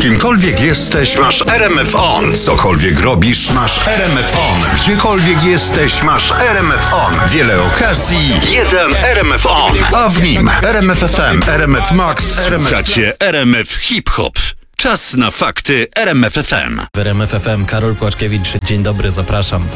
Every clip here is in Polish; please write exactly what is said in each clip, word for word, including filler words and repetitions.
Kimkolwiek jesteś, masz R M F On. Cokolwiek robisz, masz R M F On. Gdziekolwiek jesteś, masz R M F On. Wiele okazji, jeden R M F On. A w nim R M F F M, R M F Max, słuchacie R M F Hip Hop. Czas na fakty R M F F M. W R M F F M Karol Płaczkiewicz. Dzień dobry, zapraszam.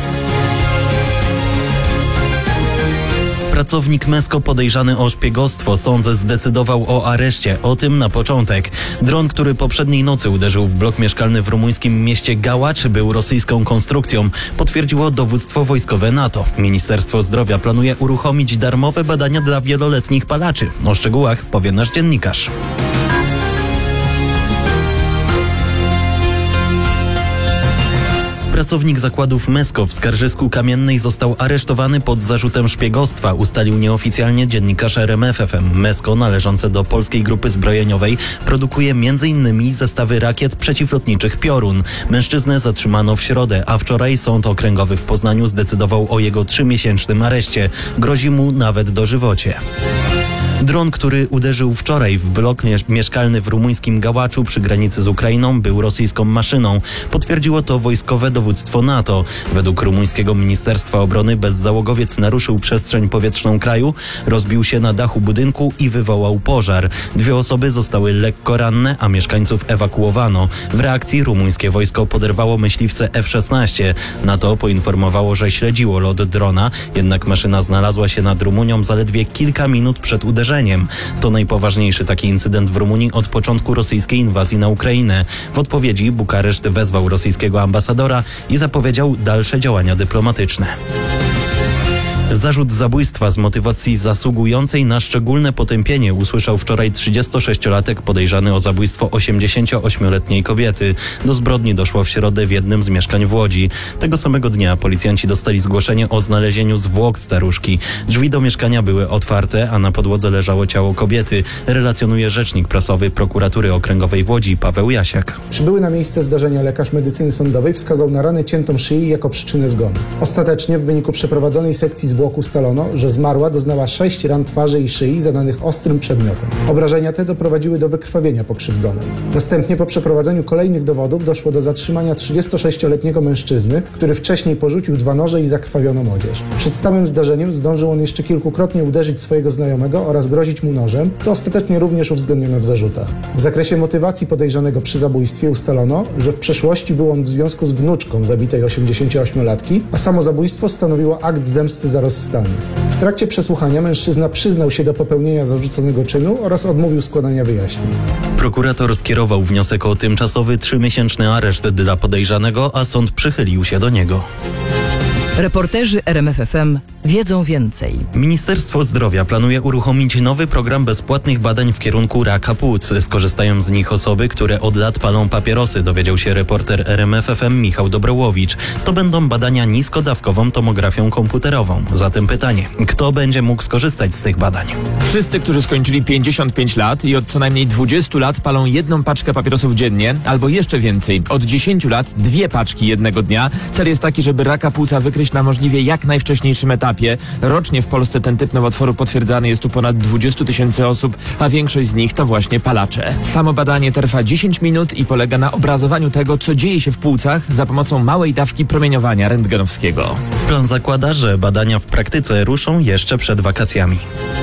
Pracownik Mesko podejrzany o szpiegostwo. Sąd zdecydował o areszcie. O tym na początek. Dron, który poprzedniej nocy uderzył w blok mieszkalny w rumuńskim mieście Gałacz, był rosyjską konstrukcją. Potwierdziło dowództwo wojskowe NATO. Ministerstwo Zdrowia planuje uruchomić darmowe badania dla wieloletnich palaczy. O szczegółach powie nasz dziennikarz. Pracownik zakładów Mesko w Skarżysku Kamiennej został aresztowany pod zarzutem szpiegostwa, ustalił nieoficjalnie dziennikarz R M F F M. Mesko, należące do Polskiej Grupy Zbrojeniowej, produkuje między innymi zestawy rakiet przeciwlotniczych Piorun. Mężczyznę zatrzymano w środę, a wczoraj Sąd Okręgowy w Poznaniu zdecydował o jego trzymiesięcznym areszcie. Grozi mu nawet dożywocie. Dron, który uderzył wczoraj w blok mieszkalny w rumuńskim Gałaczu przy granicy z Ukrainą, był rosyjską maszyną. Potwierdziło to wojskowe dowództwo NATO. Według rumuńskiego Ministerstwa Obrony bezzałogowiec naruszył przestrzeń powietrzną kraju, rozbił się na dachu budynku i wywołał pożar. Dwie osoby zostały lekko ranne, a mieszkańców ewakuowano. W reakcji rumuńskie wojsko poderwało myśliwce F szesnaście. NATO poinformowało, że śledziło lot drona, jednak maszyna znalazła się nad Rumunią zaledwie kilka minut przed uderzeniem. To najpoważniejszy taki incydent w Rumunii od początku rosyjskiej inwazji na Ukrainę. W odpowiedzi Bukareszt wezwał rosyjskiego ambasadora i zapowiedział dalsze działania dyplomatyczne. Zarzut zabójstwa z motywacji zasługującej na szczególne potępienie usłyszał wczoraj trzydziestosześciolatek podejrzany o zabójstwo osiemdziesięcioośmioletniej kobiety. Do zbrodni doszło w środę w jednym z mieszkań w Łodzi. Tego samego dnia policjanci dostali zgłoszenie o znalezieniu zwłok staruszki. Drzwi do mieszkania były otwarte, a na podłodze leżało ciało kobiety, relacjonuje rzecznik prasowy Prokuratury Okręgowej w Łodzi Paweł Jasiak. Przybyły na miejsce zdarzenia lekarz medycyny sądowej wskazał na ranę ciętą szyi jako przyczynę zgonu. Ostatecznie w wyniku przeprowadzonej sekcji zwłok ustalono, że zmarła doznała sześć ran twarzy i szyi zadanych ostrym przedmiotem. Obrażenia te doprowadziły do wykrwawienia pokrzywdzonej. Następnie po przeprowadzeniu kolejnych dowodów doszło do zatrzymania trzydziestosześcioletniego mężczyzny, który wcześniej porzucił dwa noże i zakrwawioną odzież. Przed stałym zdarzeniem zdążył on jeszcze kilkukrotnie uderzyć swojego znajomego oraz grozić mu nożem, co ostatecznie również uwzględniono w zarzutach. W zakresie motywacji podejrzanego przy zabójstwie ustalono, że w przeszłości był on w związku z wnuczką zabitej osiemdziesięcioośmiolatki, a samo zabójstwo stanowiło akt zemsty za rozstanie. W trakcie przesłuchania mężczyzna przyznał się do popełnienia zarzuconego czynu oraz odmówił składania wyjaśnień. Prokurator skierował wniosek o tymczasowy trzymiesięczny areszt dla podejrzanego, a sąd przychylił się do niego. Reporterzy R M F F M wiedzą więcej. Ministerstwo Zdrowia planuje uruchomić nowy program bezpłatnych badań w kierunku raka płuc. Skorzystają z nich osoby, które od lat palą papierosy, dowiedział się reporter R M F F M Michał Dobrołowicz. To będą badania niskodawkową tomografią komputerową. Zatem pytanie, kto będzie mógł skorzystać z tych badań? Wszyscy, którzy skończyli pięćdziesiąt pięć lat i od co najmniej dwudziestu lat palą jedną paczkę papierosów dziennie, albo jeszcze więcej, od dziesięciu lat dwie paczki jednego dnia. Cel jest taki, żeby raka płuca wykryć na możliwie jak najwcześniejszym etapie. Rocznie w Polsce ten typ nowotworu potwierdzany jest u ponad dwudziestu tysięcy osób, a większość z nich to właśnie palacze. Samo badanie trwa dziesięć minut i polega na obrazowaniu tego, co dzieje się w płucach za pomocą małej dawki promieniowania rentgenowskiego. Plan zakłada, że badania w praktyce ruszą jeszcze przed wakacjami.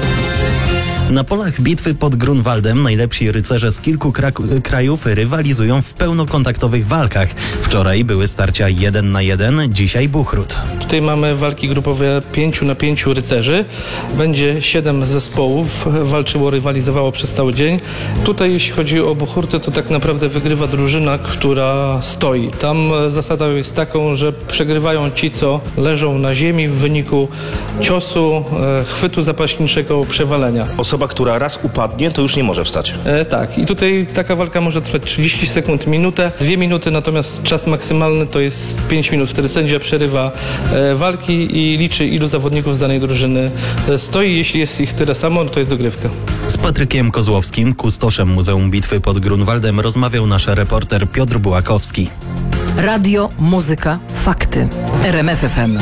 Na polach bitwy pod Grunwaldem najlepsi rycerze z kilku kra- krajów rywalizują w pełnokontaktowych walkach. Wczoraj były starcia jeden na jeden, dzisiaj buchrut. Tutaj mamy walki grupowe pięciu na pięciu rycerzy. Będzie siedem zespołów, walczyło, rywalizowało przez cały dzień. Tutaj jeśli chodzi o buchurty, to tak naprawdę wygrywa drużyna, która stoi. Tam zasada jest taką, że przegrywają ci, co leżą na ziemi w wyniku ciosu, chwytu zapaśniczego, przewalenia. Osoba, która raz upadnie, to już nie może wstać. E, tak, i tutaj taka walka może trwać trzydzieści sekund, minutę, dwie minuty, natomiast czas maksymalny to jest pięć minut. Wtedy sędzia przerywa e, walki i liczy, ilu zawodników z danej drużyny e, stoi. Jeśli jest ich tyle samo, to jest dogrywka. Z Patrykiem Kozłowskim, kustoszem Muzeum Bitwy pod Grunwaldem, rozmawiał nasz reporter Piotr Bułakowski. Radio, muzyka, fakty. R M F F M.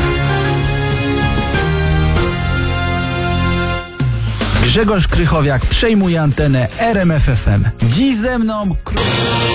Grzegorz Krychowiak przejmuje antenę R M F F M. Dziś ze mną...